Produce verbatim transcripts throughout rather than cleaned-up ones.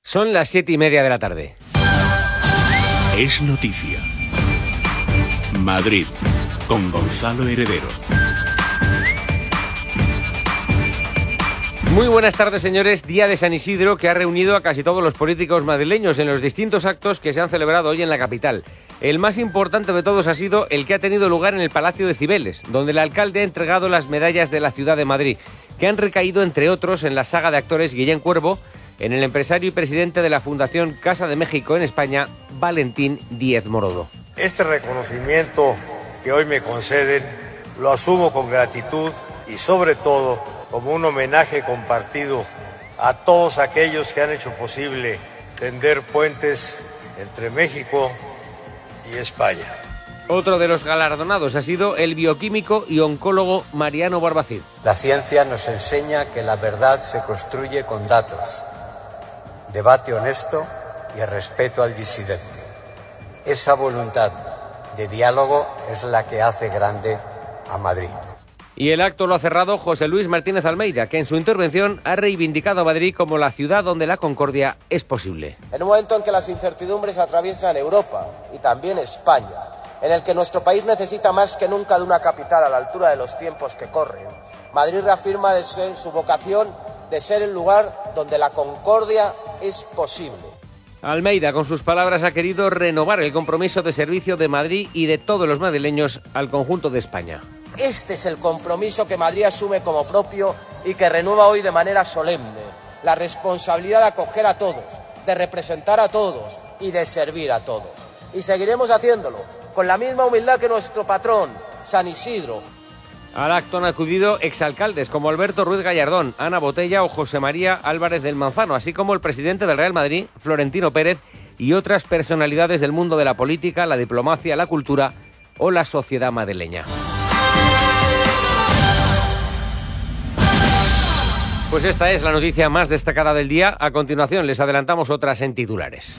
Son las siete y media de la tarde. Es noticia. Madrid, con Gonzalo Heredero. Muy buenas tardes, señores. Día de San Isidro, que ha reunido a casi todos los políticos madrileños en los distintos actos que se han celebrado hoy en la capital. El más importante de todos ha sido el que ha tenido lugar en el Palacio de Cibeles, donde el alcalde ha entregado las medallas de la ciudad de Madrid, que han recaído, entre otros, en la saga de actores Guillén Cuervo, en el empresario y presidente de la Fundación Casa de México en España, Valentín Díez Morodo. Este reconocimiento que hoy me conceden lo asumo con gratitud y, sobre todo, como un homenaje compartido a todos aquellos que han hecho posible tender puentes entre México y España. Otro de los galardonados ha sido el bioquímico y oncólogo Mariano Barbacid. La ciencia nos enseña que la verdad se construye con datos, debate honesto y el respeto al disidente. Esa voluntad de diálogo es la que hace grande a Madrid. Y el acto lo ha cerrado José Luis Martínez Almeida, que en su intervención ha reivindicado a Madrid como la ciudad donde la concordia es posible. En un momento en que las incertidumbres atraviesan Europa y también España, en el que nuestro país necesita más que nunca de una capital a la altura de los tiempos que corren, Madrid reafirma de ser, su vocación de ser el lugar donde la concordia es posible. Almeida, con sus palabras, ha querido renovar el compromiso de servicio de Madrid y de todos los madrileños al conjunto de España. Este es el compromiso que Madrid asume como propio y que renueva hoy de manera solemne. La responsabilidad de acoger a todos, de representar a todos y de servir a todos. Y seguiremos haciéndolo con la misma humildad que nuestro patrón, San Isidro. Al acto han acudido exalcaldes como Alberto Ruiz Gallardón, Ana Botella o José María Álvarez del Manzano, así como el presidente del Real Madrid, Florentino Pérez, y otras personalidades del mundo de la política, la diplomacia, la cultura o la sociedad madrileña. Pues esta es la noticia más destacada del día. A continuación les adelantamos otras en titulares.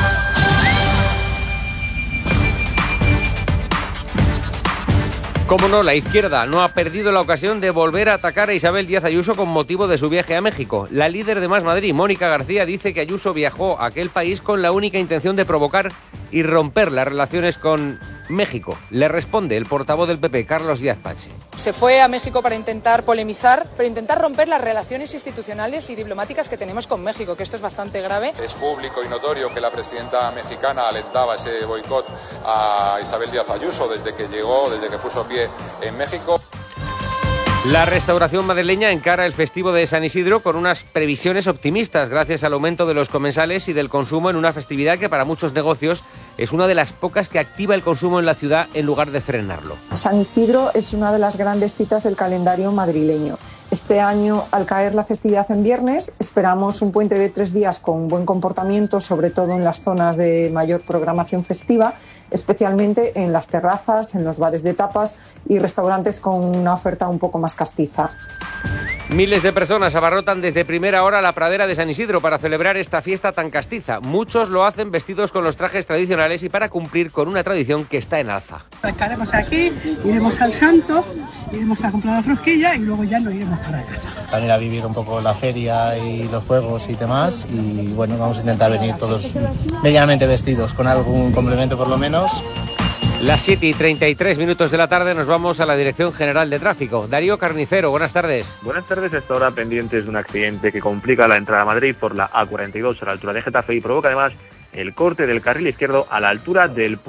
Cómo no, la izquierda no ha perdido la ocasión de volver a atacar a Isabel Díaz Ayuso con motivo de su viaje a México. La líder de Más Madrid, Mónica García, dice que Ayuso viajó a aquel país con la única intención de provocar y romper las relaciones con México. Le responde el portavoz del P P, Carlos Díaz Pache. Se fue a México para intentar polemizar, para intentar romper las relaciones institucionales y diplomáticas que tenemos con México, que esto es bastante grave. Es público y notorio que la presidenta mexicana alentaba ese boicot a Isabel Díaz Ayuso desde que llegó, desde que puso pie en México. La restauración madrileña encara el festivo de San Isidro con unas previsiones optimistas gracias al aumento de los comensales y del consumo en una festividad que para muchos negocios es una de las pocas que activa el consumo en la ciudad en lugar de frenarlo. San Isidro es una de las grandes citas del calendario madrileño. Este año, al caer la festividad en viernes, esperamos un puente de tres días con buen comportamiento, sobre todo en las zonas de mayor programación festiva, especialmente en las terrazas, en los bares de tapas y restaurantes con una oferta un poco más castiza. Miles de personas abarrotan desde primera hora la pradera de San Isidro para celebrar esta fiesta tan castiza. Muchos lo hacen vestidos con los trajes tradicionales y para cumplir con una tradición que está en alza. Estaremos aquí, iremos al santo, iremos a comprar la frosquilla y luego ya nos iremos para casa. También a vivir un poco la feria y los juegos y demás, y bueno, vamos a intentar venir todos medianamente vestidos, con algún complemento por lo menos. Las siete y treinta y tres minutos de la tarde nos vamos a la Dirección General de Tráfico. Darío Carnicero, buenas tardes. Buenas tardes, hasta ahora pendientes de un accidente que complica la entrada a Madrid por la A cuarenta y dos a la altura de Getafe y provoca además el corte del carril izquierdo a la altura del